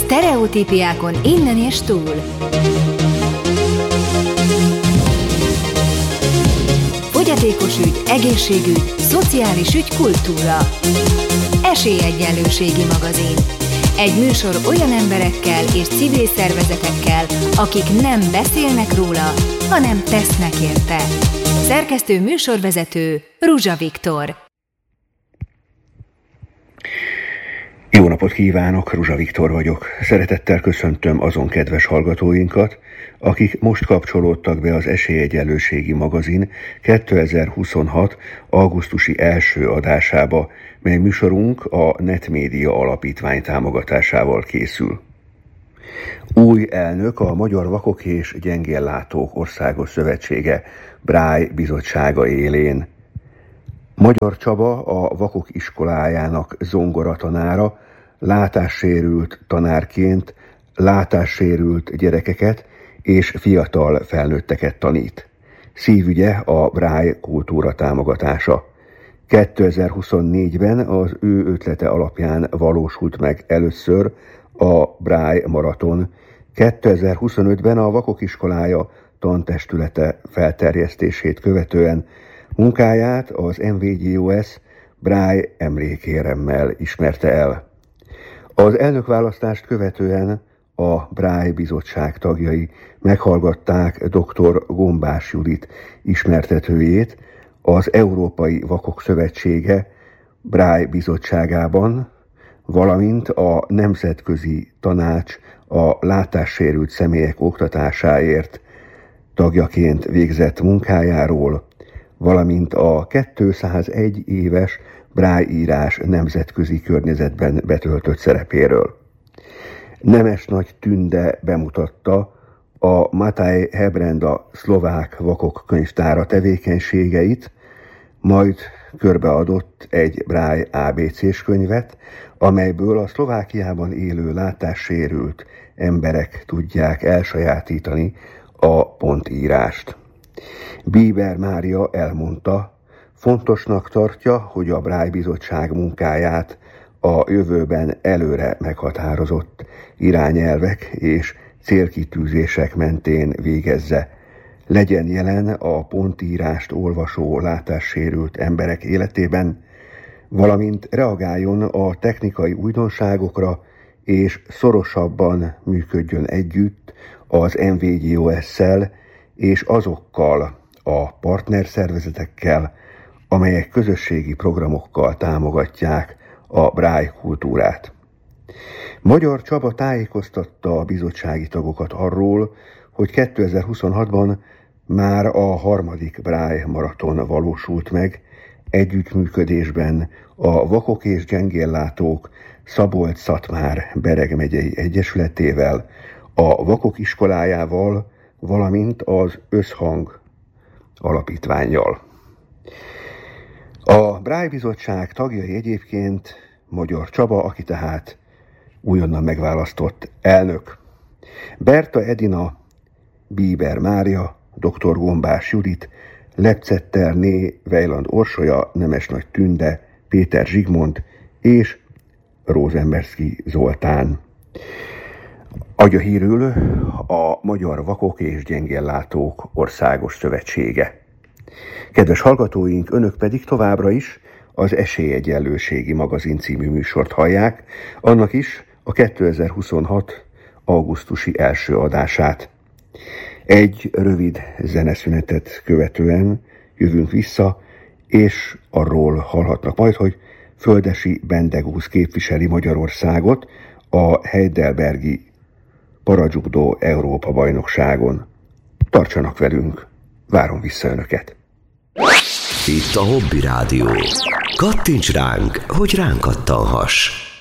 Sztereotípiákon innen és túl. Fogyatékos ügy, egészségügy, szociális ügy, kultúra. Esélyegyenlőségi magazin. Egy műsor olyan emberekkel és civil szervezetekkel, akik nem beszélnek róla, hanem tesznek érte. Szerkesztő műsorvezető Ruzsa Viktor. Jó napot kívánok, Ruzsa Viktor vagyok. Szeretettel köszöntöm azon kedves hallgatóinkat, akik most kapcsolódtak be az Esélyegyenlőségi magazin 2026. augusztusi első adásába, mely műsorunk a Netmédia Alapítvány támogatásával készül. Új elnök a Magyar Vakok és Gyengéllátók Országos Szövetsége Braille bizottsága élén. Magyar Csaba, a Vakok iskolájának zongoratanára, látássérült tanárként látássérült gyerekeket és fiatal felnőtteket tanít. Szívügye a Braille kultúra támogatása. 2024-ben az ő ötlete alapján valósult meg először a Braille maraton. 2025-ben a Vakok iskolája tantestülete felterjesztését követően munkáját az MVGOS Braille emlékéremmel ismerte el. Az elnökválasztást követően a Braille bizottság tagjai meghallgatták dr. Gombás Judit ismertetőjét az Európai Vakok Szövetsége Braille bizottságában, valamint a Nemzetközi Tanács a látássérült személyek oktatásáért tagjaként végzett munkájáról, valamint a 201 éves Braille írás nemzetközi környezetben betöltött szerepéről. Nemesnagy Tünde bemutatta a Matej Hebrenda szlovák vakok könyvtára tevékenységeit, majd körbeadott egy Braille ABC-s könyvet, amelyből a Szlovákiában élő látássérült emberek tudják elsajátítani a pontírást. Bieber Mária elmondta, fontosnak tartja, hogy a Braille bizottság munkáját a jövőben előre meghatározott irányelvek és célkitűzések mentén végezze. Legyen jelen a pontírást olvasó látássérült emberek életében, valamint reagáljon a technikai újdonságokra, és szorosabban működjön együtt az MVGOS-szel és azokkal a partnerszervezetekkel, amelyek közösségi programokkal támogatják a Braille kultúrát. Magyar Csaba tájékoztatta a bizottsági tagokat arról, hogy 2026-ban már a harmadik Braille maraton valósult meg, együttműködésben a Vakok és Gyengéllátók Szabolcs-Szatmár-Bereg megyei egyesületével, a Vakok iskolájával, valamint az Összhang alapítvánnyal. A Braille bizottság tagjai egyébként Magyar Csaba, aki tehát újonnan megválasztott elnök, Berta Edina, Bieber Mária, dr. Gombás Judit, Lepcetter-né Weiland Orsolya, Nemesnagy Tünde, Péter Zsigmond és Rosenberski Zoltán. Adja hírül a Magyar Vakok és Gyengéllátók Országos Szövetsége. Kedves hallgatóink, önök pedig továbbra is az Esélyegyenlőségi magazin című műsort hallják, annak is a 2026. augusztusi első adását. Egy rövid zeneszünetet követően jövünk vissza, és arról hallhatnak majd, hogy Földesi Bendegúz képviseli Magyarországot a Heidelbergi Parajudó Európa bajnokságon. Tartsanak velünk, várom vissza önöket. Itt a Hobby Rádió. Kattints ránk, hogy ránk kattanhass.